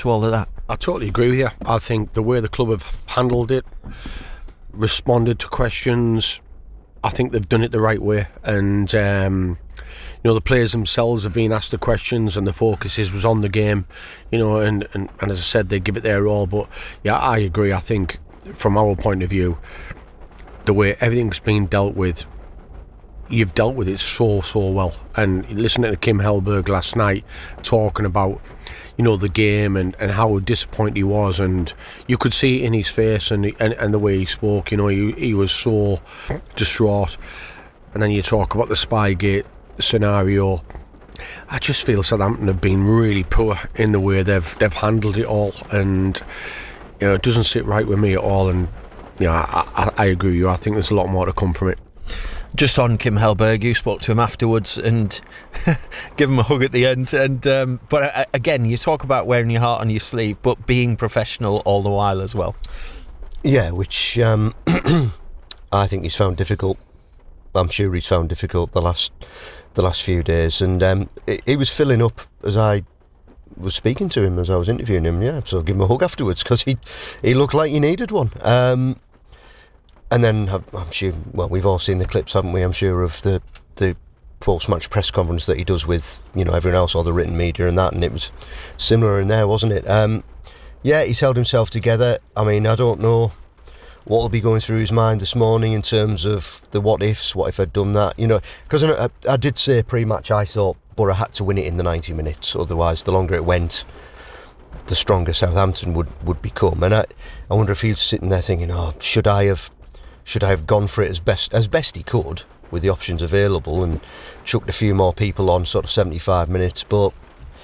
to all of that? I totally agree with you. I think the way the club have handled it, responded to questions, I think they've done it the right way. And the players themselves have been asked the questions, and the focus was on the game. And as I said, they give it their all. But yeah, I agree. I think from our point of view, the way everything's been dealt with, you've dealt with it so well. And listening to Kim Hellberg last night talking about the game and how disappointed he was, and you could see it in his face and the way he spoke. He was so distraught. And then you talk about the Spygate scenario. I just feel Southampton have been really poor in the way they've handled it all, and it doesn't sit right with me at all. And I agree with you. I think there's a lot more to come from it. Just on Kim Hellberg, you spoke to him afterwards and give him a hug at the end. And but again, you talk about wearing your heart on your sleeve, but being professional all the while as well. Yeah, which I think he's found difficult. I'm sure he's found difficult the last few days, and he was filling up as I was speaking to him, as I was interviewing him. Yeah, so give him a hug afterwards because he looked like he needed one. And then I'm sure, well, we've all seen the clips, haven't we? I'm sure of the post-match press conference that he does with everyone else, or the written media and that, and it was similar in there, wasn't it? Yeah, he's held himself together. I mean, I don't know what will be going through his mind this morning in terms of the what ifs. What if I'd done that? Because I did say pre-match I thought Borough had to win it in the 90 minutes. Otherwise, the longer it went, the stronger Southampton would become. And I wonder if he's sitting there thinking, should I have gone for it as best he could with the options available and chucked a few more people on sort of 75 minutes, but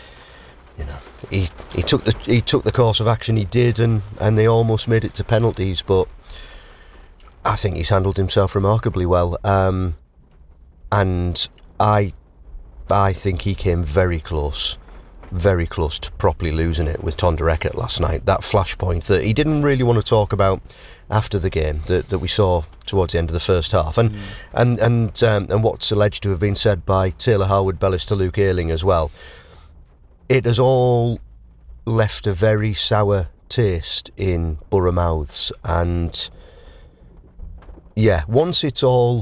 he took the course of action he did, and they almost made it to penalties. But I think he's handled himself remarkably well, and I think he came very close to properly losing it with Tonda Eckert last night. That flashpoint that he didn't really want to talk about after the game that we saw towards the end of the first half, and what's alleged to have been said by Taylor Harwood-Bellis to Luke Ayling as well. It has all left a very sour taste in Borough mouths, and yeah, once it's all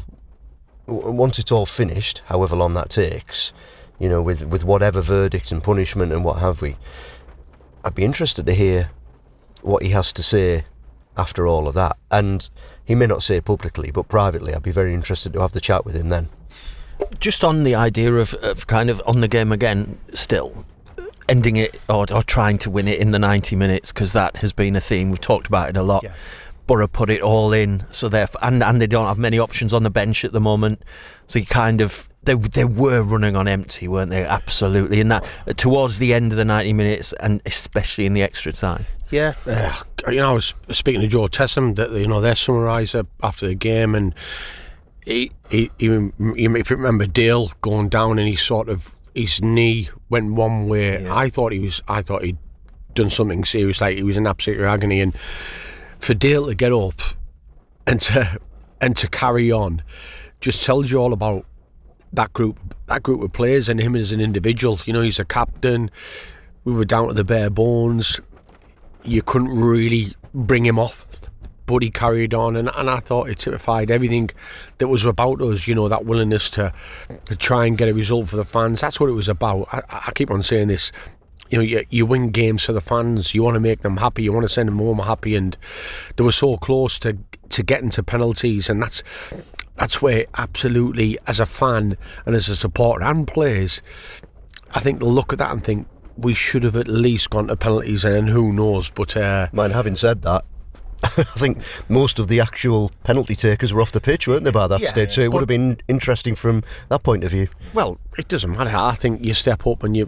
finished, however long that takes, with whatever verdict and punishment and what have we, I'd be interested to hear what he has to say after all of that. And he may not say it publicly, but privately I'd be very interested to have the chat with him then. Just on the idea of kind of on the game again, still ending it or trying to win it in the 90 minutes, because that has been a theme. We've talked about it a lot. Yeah. Borough put it all in, so and they don't have many options on the bench at the moment, so you kind of they were running on empty, weren't they? Absolutely. And that towards the end of the 90 minutes, and especially in the extra time. Yeah, I was speaking to Joe Tessam, their summariser after the game, and you may remember Dale going down, and his knee went one way. Yeah. I thought he'd done something serious, like he was in absolute agony, and for Dale to get up and to carry on just tells you all about that group of players and him as an individual. He's a captain. We were down to the bare bones. You couldn't really bring him off, but he carried on, and I thought it typified everything that was about us, that willingness to try and get a result for the fans. That's what it was about. I keep on saying this. You win games for the fans. You want to make them happy. You want to send them home happy, and they were so close to getting to penalties, and that's where absolutely, as a fan and as a supporter and players, I think they'll look at that and think we should have at least gone to penalties, and who knows. But having said that, I think most of the actual penalty takers were off the pitch, weren't they, by that stage? So it would have been interesting from that point of view. Well, it doesn't matter. I think you step up and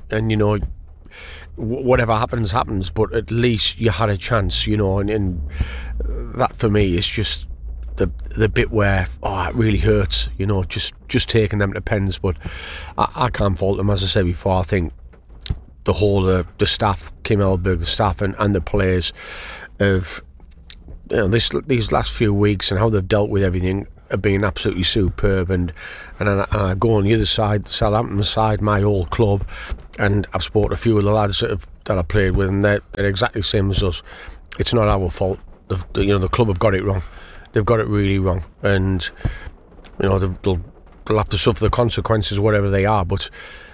whatever happens, but at least you had a chance, and that for me is just the bit where it really hurts, just taking them to pens. But I can't fault them. As I said before, I think the whole the staff, Kim Hellberg, the staff and the players of these last few weeks and how they've dealt with everything have been absolutely superb. And I go on the other side, Southampton side, my old club, and I've spoken to a few of the lads that have that I played with, and they're exactly the same as us. It's not our fault. The club have got it wrong. They've got it really wrong, and they'll have to suffer the consequences, whatever they are. But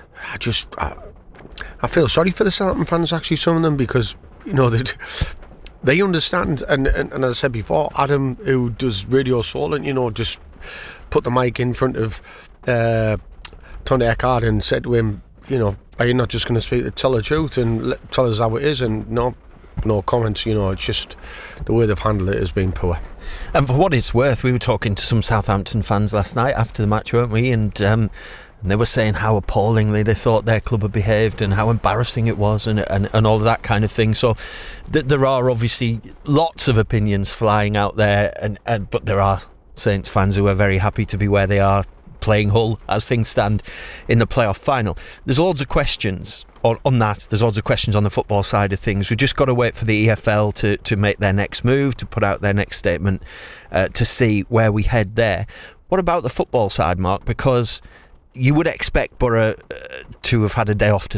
I feel sorry for the Southampton fans, actually, some of them, because they understand. And as I said before, Adam, who does Radio Soul, and just put the mic in front of Tony Eckhart and said to him, are you not just going to tell the truth and tell us how it is? And no comments. It's just the way they've handled it has been poor. And for what it's worth, we were talking to some Southampton fans last night after the match, weren't we? And they were saying how appallingly they thought their club had behaved and how embarrassing it was and all of that kind of thing. So there are obviously lots of opinions flying out there, but there are Saints fans who are very happy to be where they are, playing Hull as things stand in the playoff final. There's loads of questions on that. There's loads of questions on the football side of things. We've just got to wait for the EFL to make their next move, to put out their next statement, to see where we head there. What about the football side, Mark? Because you would expect Borough to have had a day off today.